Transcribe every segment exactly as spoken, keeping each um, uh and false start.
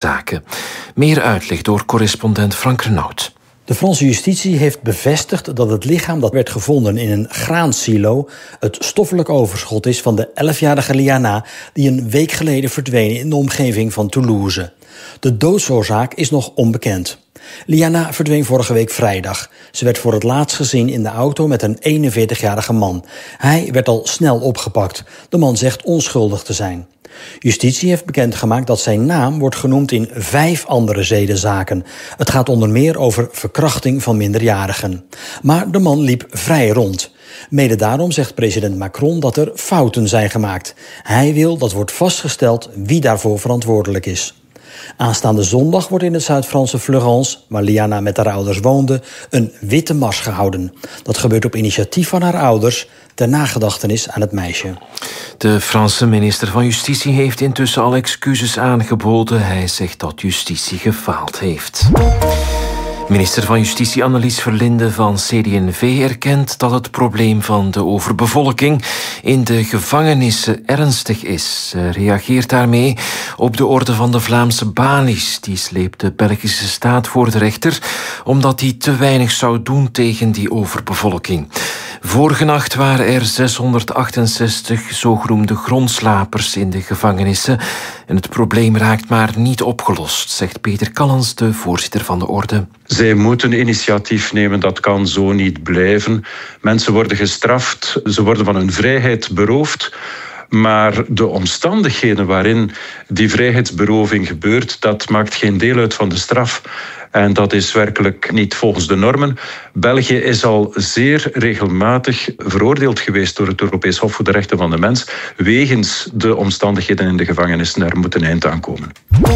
zaken. Meer uitleg door correspondent Frank Renaud. De Franse justitie heeft bevestigd dat het lichaam dat werd gevonden in een graansilo het stoffelijk overschot is van de elfjarige Liana die een week geleden verdween in de omgeving van Toulouse. De doodsoorzaak is nog onbekend. Liana verdween vorige week vrijdag. Ze werd voor het laatst gezien in de auto met een eenenveertigjarige man. Hij werd al snel opgepakt. De man zegt onschuldig te zijn. Justitie heeft bekendgemaakt dat zijn naam wordt genoemd in vijf andere zedenzaken. Het gaat onder meer over verkrachting van minderjarigen. Maar de man liep vrij rond. Mede daarom zegt president Macron dat er fouten zijn gemaakt. Hij wil dat wordt vastgesteld wie daarvoor verantwoordelijk is. Aanstaande zondag wordt in het Zuid-Franse Fleurance, waar Liana met haar ouders woonde, een witte mars gehouden. Dat gebeurt op initiatief van haar ouders ter nagedachtenis aan het meisje. De Franse minister van Justitie heeft intussen al excuses aangeboden. Hij zegt dat justitie gefaald heeft. Minister van Justitie Annelies Verlinde van C D en V erkent dat het probleem van de overbevolking in de gevangenissen ernstig is. Ze reageert daarmee op de orde van de Vlaamse balies. Die sleept de Belgische staat voor de rechter omdat die te weinig zou doen tegen die overbevolking. Vorige nacht waren er zeshonderdachtenzestig zogenoemde grondslapers in de gevangenissen. En het probleem raakt maar niet opgelost, zegt Peter Callens, de voorzitter van de orde. Zij moeten initiatief nemen, dat kan zo niet blijven. Mensen worden gestraft, ze worden van hun vrijheid beroofd. Maar de omstandigheden waarin die vrijheidsberoving gebeurt, dat maakt geen deel uit van de straf. En dat is werkelijk niet volgens de normen. België is al zeer regelmatig veroordeeld geweest door het Europees Hof voor de Rechten van de Mens wegens de omstandigheden in de gevangenissen. Er moet een eind aan komen.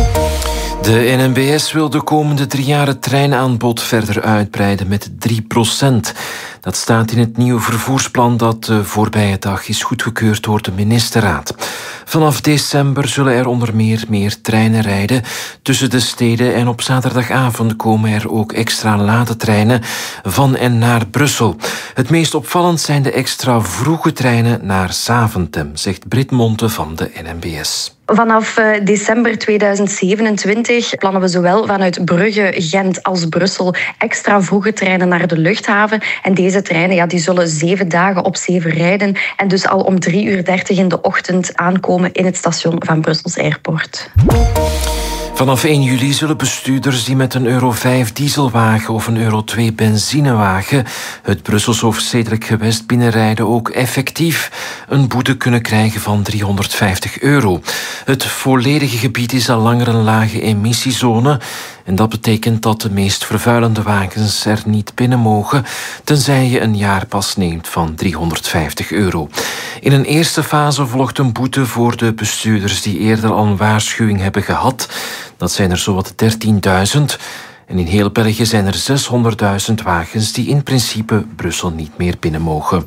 De N M B S wil de komende drie jaar het treinaanbod verder uitbreiden met drie procent. Dat staat in het nieuwe vervoersplan dat de voorbije dag is goedgekeurd door de ministerraad. Vanaf december zullen er onder meer meer treinen rijden tussen de steden en op zaterdagavond komen er ook extra late treinen van en naar Brussel. Het meest opvallend zijn de extra vroege treinen naar Zaventem, zegt Brit Monte van de N M B S. Vanaf december tweeduizend zevenentwintig plannen we zowel vanuit Brugge, Gent als Brussel extra vroege treinen naar de luchthaven. En deze treinen ja, die zullen zeven dagen op zeven rijden en dus al om drie uur dertig in de ochtend aankomen in het station van Brussels Airport. Vanaf één juli zullen bestuurders die met een euro vijf dieselwagen of een euro twee benzinewagen het Brussels hoofdstedelijk gewest binnenrijden ook effectief een boete kunnen krijgen van driehonderdvijftig euro. Het volledige gebied is al langer een lage emissiezone en dat betekent dat de meest vervuilende wagens er niet binnen mogen, tenzij je een jaarpas neemt van driehonderdvijftig euro. In een eerste fase volgt een boete voor de bestuurders die eerder al een waarschuwing hebben gehad. Dat zijn er zowat dertienduizend. En in heel België zijn er zeshonderdduizend wagens die in principe Brussel niet meer binnen mogen.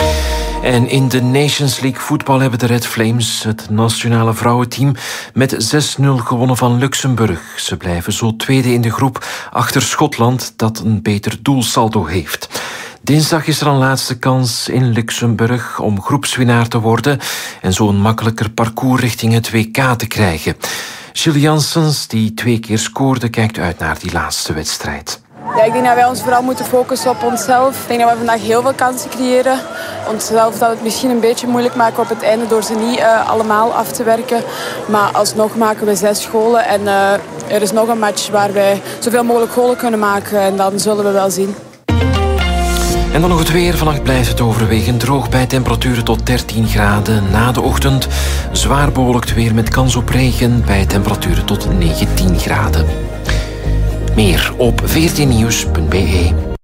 En in de Nations League voetbal hebben de Red Flames, het nationale vrouwenteam, met zes nul gewonnen van Luxemburg. Ze blijven zo tweede in de groep achter Schotland, dat een beter doelsaldo heeft. Dinsdag is er een laatste kans in Luxemburg om groepswinnaar te worden en zo een makkelijker parcours richting het W K te krijgen. Gilles Janssens, die twee keer scoorde, kijkt uit naar die laatste wedstrijd. Ja, ik denk dat wij ons vooral moeten focussen op onszelf. Ik denk dat we vandaag heel veel kansen creëren. Onszelf dat het misschien een beetje moeilijk maken op het einde door ze niet uh, allemaal af te werken. Maar alsnog maken we zes golen en uh, er is nog een match waar wij zoveel mogelijk golen kunnen maken. En dan zullen we wel zien. En dan nog het weer. Vannacht blijft het overwegend droog bij temperaturen tot dertien graden. Na de ochtend zwaar bewolkt weer met kans op regen bij temperaturen tot negentien graden. Meer op veertien nieuws punt b e.